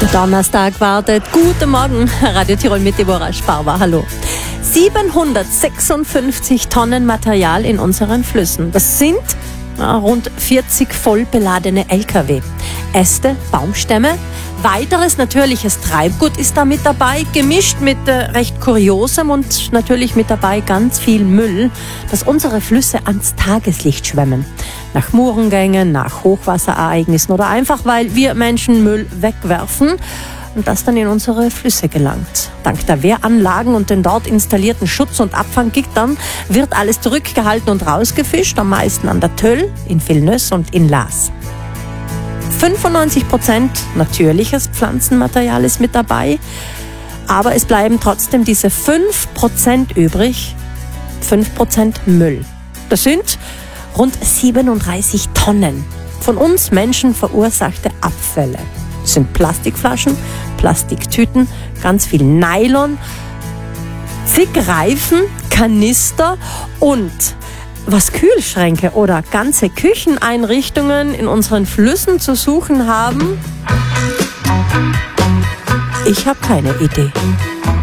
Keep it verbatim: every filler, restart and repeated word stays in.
Donnerstag wartet. Guten Morgen, Radio Tirol mit Deborah Sparwa. Hallo. siebenhundertsechsundfünfzig Tonnen Material in unseren Flüssen. Das sind ja, rund vierzig voll beladene L K W. Äste, Baumstämme, weiteres natürliches Treibgut ist da mit dabei, gemischt mit äh, recht Kuriosem und natürlich mit dabei ganz viel Müll, das unsere Flüsse ans Tageslicht schwemmen. Nach Murengängen, nach Hochwasserereignissen oder einfach, weil wir Menschen Müll wegwerfen und das dann in unsere Flüsse gelangt. Dank der Wehranlagen und den dort installierten Schutz- und Abfanggittern wird alles zurückgehalten und rausgefischt, am meisten an der Töll, in Villeneuve und in Laas. fünfundneunzig Prozent natürliches Pflanzenmaterial ist mit dabei, aber es bleiben trotzdem diese fünf Prozent übrig, fünf Prozent Müll. Das sind rund siebenunddreißig Tonnen von uns Menschen verursachte Abfälle. Das sind Plastikflaschen, Plastiktüten, ganz viel Nylon, zig Reifen, Kanister und was Kühlschränke oder ganze Kücheneinrichtungen in unseren Flüssen zu suchen haben, ich habe keine Idee.